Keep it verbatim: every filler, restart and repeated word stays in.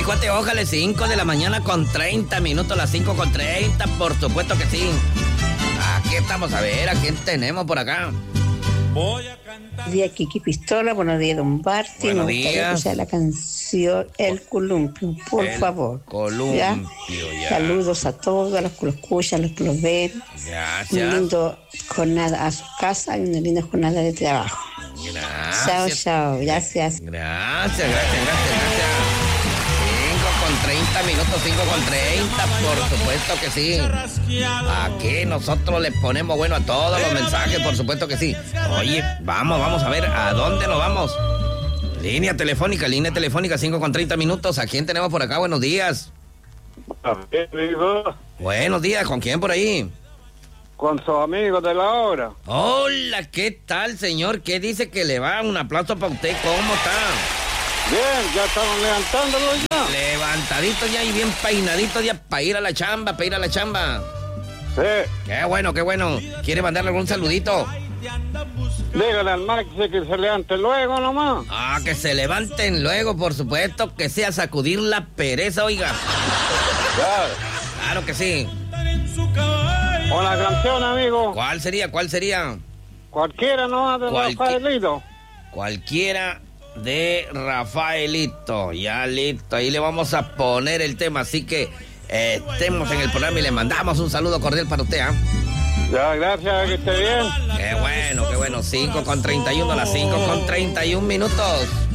cuate, ojalá cinco de la mañana con treinta minutos, las cinco con treinta, por supuesto que sí. Aquí estamos, a ver, ¿a quién tenemos por acá? Voy a cantar. Buenos días, Kiki Pistola. Buenos días, don Barty. Buenos Me gustaría días. escuchar la canción El Columpio, por El favor. Columpio, ¿Ya? ya. Saludos a todos, a los que lo escuchan, a los que lo ven. Un Gracias. lindo jornada a su casa y una linda jornada de trabajo. Gracias. Chao, chao. Gracias. Gracias, gracias, gracias, gracias. cinco con treinta minutos, cinco con treinta, por supuesto que sí. Aquí nosotros le ponemos bueno a todos los mensajes, por supuesto que sí. Oye, vamos, vamos a ver, ¿a dónde nos vamos? Línea telefónica, línea telefónica, cinco con treinta minutos. ¿A quién tenemos por acá? Buenos días. Amigo, Buenos días, ¿con quién por ahí? con sus amigos de la hora. Hola, ¿qué tal, señor? ¿Qué dice que le va? Un aplauso para usted, ¿cómo está? Bien, ya estamos levantándolo ya. Levantadito ya y bien peinadito ya para ir a la chamba, para ir a la chamba. Sí, Qué bueno, qué bueno. ¿Quiere mandarle algún saludito? dígale al Maxi que se levante luego nomás. Ah, que se levanten luego, por supuesto, que sea sacudir la pereza, oiga. Claro. Claro que sí. Una canción, amigo. ¿Cuál sería? ¿Cuál sería? Cualquiera nomás de Cualquier- Rafaelito. Cualquiera de Rafaelito. Ya listo, ahí le vamos a poner el tema, así que eh, estemos en el programa y le mandamos un saludo cordial para usted, ¿ah? Ya, gracias, que esté bien. Qué bueno, qué bueno. cinco con treinta y uno, las cinco con treinta y un minutos.